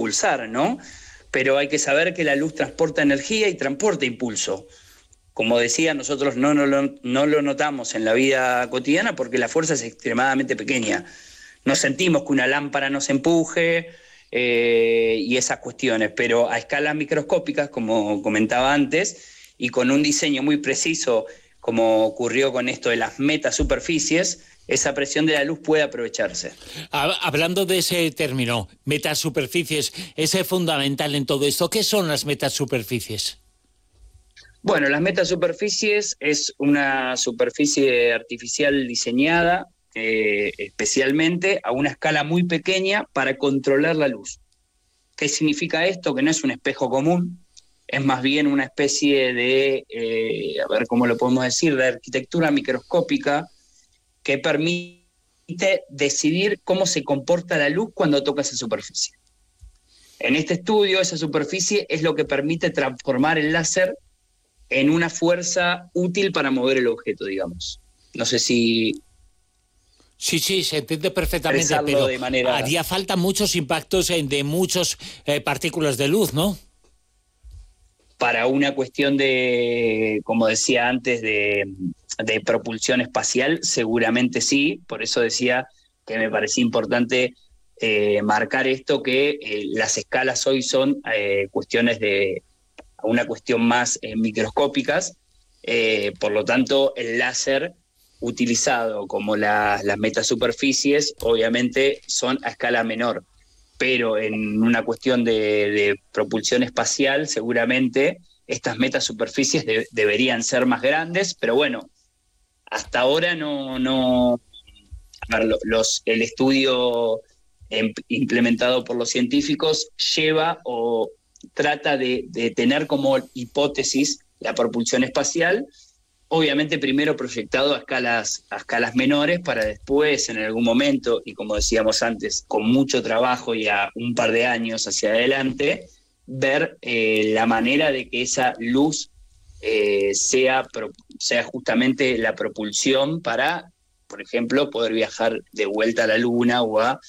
impulsar, ¿no? Pero hay que saber que la luz transporta energía y transporta impulso. Como decía, nosotros no lo notamos en la vida cotidiana porque la fuerza es extremadamente pequeña. No sentimos que una lámpara nos empuje y esas cuestiones, pero a escalas microscópicas, como comentaba antes, y con un diseño muy preciso, como ocurrió con esto de las metasuperficies, esa presión de la luz puede aprovecharse. Hablando de ese término, metasuperficies, ese es fundamental en todo esto. ¿Qué son las metasuperficies? Bueno, las metasuperficies es una superficie artificial diseñada especialmente a una escala muy pequeña para controlar la luz. ¿Qué significa esto? Que no es un espejo común, es más bien una especie de, a ver cómo lo podemos decir, de arquitectura microscópica que permite decidir cómo se comporta la luz cuando toca esa superficie. En este estudio, esa superficie es lo que permite transformar el láser en una fuerza útil para mover el objeto, digamos. No sé si... Sí, se entiende perfectamente, pero haría falta muchos impactos de muchas partículas de luz, ¿no? Para una cuestión de, como decía antes, de propulsión espacial, seguramente sí. Por eso decía que me parecía importante marcar esto, que las escalas hoy son cuestiones de una cuestión más microscópicas. Por lo tanto, el láser utilizado como las metasuperficies obviamente son a escala menor, pero en una cuestión de propulsión espacial seguramente estas metasuperficies deberían ser más grandes, pero bueno, hasta ahora no a ver, el estudio implementado por los científicos lleva o trata de tener como hipótesis la propulsión espacial, obviamente primero proyectado a escalas menores para después en algún momento, y como decíamos antes, con mucho trabajo y a un par de años hacia adelante, ver la manera de que esa luz sea justamente la propulsión para, por ejemplo, poder viajar de vuelta a la Luna o a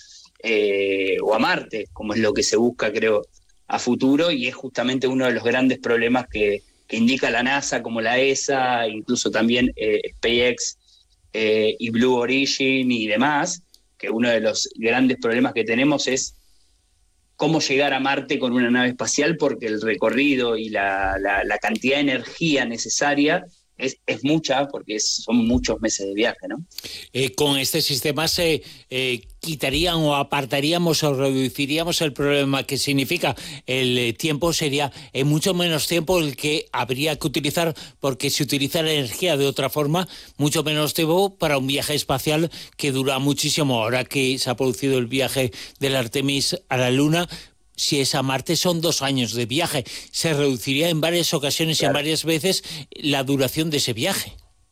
Marte, como es lo que se busca, creo, a futuro, y es justamente uno de los grandes problemas que indica la NASA, como la ESA, incluso también SpaceX y Blue Origin y demás, que uno de los grandes problemas que tenemos es cómo llegar a Marte con una nave espacial, porque el recorrido y la cantidad de energía necesaria es mucha, porque son muchos meses de viaje, ¿no? Con este sistema se quitarían o apartaríamos o reduciríamos el problema que significa el tiempo, sería en mucho menos tiempo el que habría que utilizar, porque si utiliza la energía de otra forma, mucho menos tiempo para un viaje espacial que dura muchísimo. Ahora que se ha producido el viaje del Artemis a la Luna, si es a Marte son 2 años de viaje. Se reduciría en varias ocasiones, claro, y en varias veces la duración de ese viaje.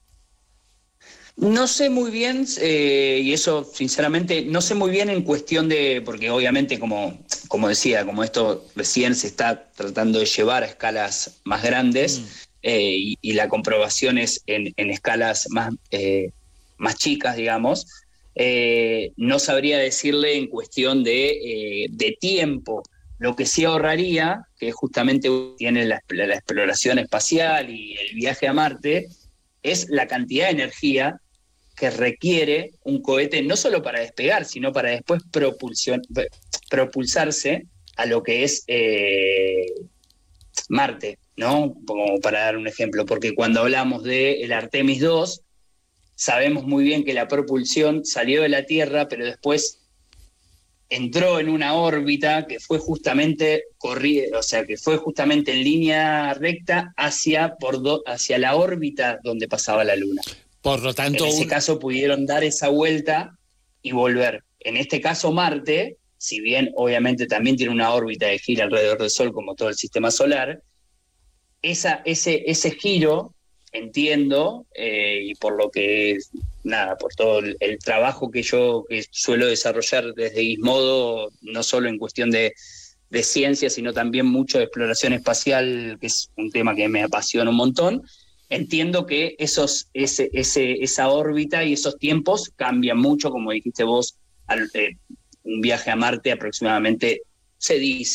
No sé muy bien, y eso sinceramente, no sé muy bien en cuestión de, porque obviamente como decía, como esto recién se está tratando de llevar a escalas más grandes, y la comprobación es en escalas más chicas, digamos, no sabría decirle en cuestión de tiempo. Lo que sí ahorraría, que justamente tiene la exploración espacial y el viaje a Marte, es la cantidad de energía que requiere un cohete no solo para despegar, sino para después propulsarse a lo que es Marte, ¿no? Como para dar un ejemplo, porque cuando hablamos del Artemis 2, sabemos muy bien que la propulsión salió de la Tierra, pero después entró en una órbita que fue justamente en línea recta hacia la órbita donde pasaba la Luna. Por lo tanto, en ese caso pudieron dar esa vuelta y volver. En este caso Marte, si bien obviamente también tiene una órbita de gira alrededor del Sol como todo el sistema solar, ese giro, entiendo, y por lo que por todo el trabajo que suelo desarrollar desde Gizmodo, no solo en cuestión de ciencia, sino también mucho de exploración espacial, que es un tema que me apasiona un montón, entiendo que esa órbita y esos tiempos cambian mucho, como dijiste vos, un viaje a Marte aproximadamente, se dice,